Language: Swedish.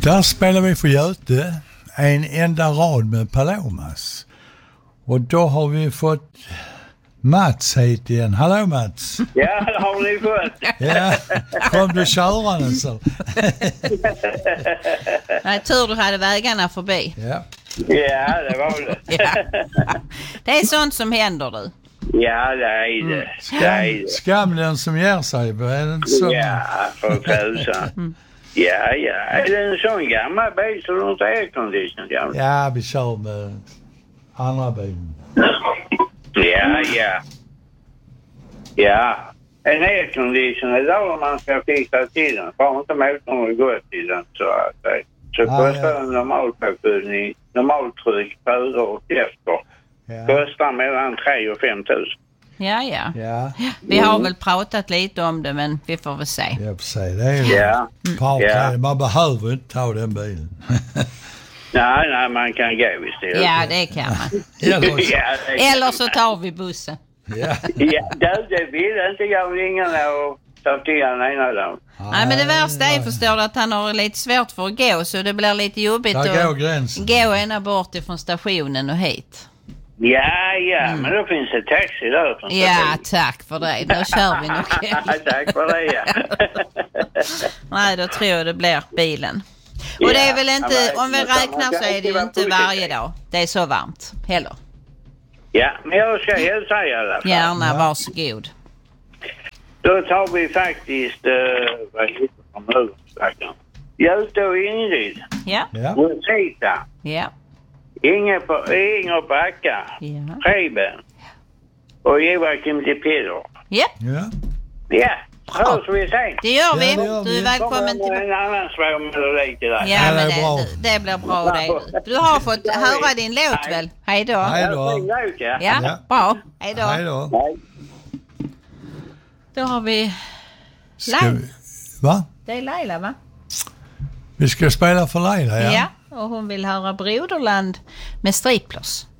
Där spelar vi för Göte en enda rad med Palomas. Och då har vi fått Mats hit igen. Hallå Mats. Ja, det har ni fått. Ja, kom du körande så. Nej, tur du hade vägarna förbi. Ja. Ja, det var det. Ja. Det är sånt som händer du. Ja, det är det. Det är det. Skam den som ger sig. Är det inte så? Ja, för tusan. Ja. Är det en sån gammal bil så du inte är aircondition? Ja, vi kör med andra bilen. Ja. Ja. En aircondition är då man ska fixa till den. Får inte motorn att gå till den så att säga. Så kostar en normalpåfyllning, normaltryck före och efter. Kostar mellan 3 och 5 000. Ja. Vi har väl pratat lite om det, men vi får väl se. Jag får se, det är ju man behöver inte ta den bilen. Nej, man kan gå istället. Ja, det kan man. Eller så tar vi bussen. Ja, det vill inte jag ringa och ta till den ena dagen. Nej, men det värsta är, förstår du, att han har lite svårt för att gå, så det blir lite jobbigt att gå ena bort ifrån stationen och hit. Ja, men då finns det taxi där. Ja, tack för det. Då kör vi nog. Tack för det, ja. Nej, då tror jag det blir bilen. Och det är väl inte, om vi räknar så är det ju inte varje dag. Det är så varmt heller. Ja, men jag ska hälsa i alla fall. Gärna, varsågod. Då tar vi faktiskt, vad heter de överstackaren? Göte och Ingrid. Ja. Rosita. Ja. Inger Backa. Ja. Preben. Och Joakim de Peder. Ja. Ja. Hörs vi sen. Det gör vi. Du är välkommen till... en annan svår melodi till dig. Ja, men det blir bra det. Du har fått höra din låt väl? Hej då. Ja, bra. Hej då. Då har vi Laila. Va? Det är Laila, va? Vi ska spela för Laila, Ja, och hon vill höra Broderland med Striplers.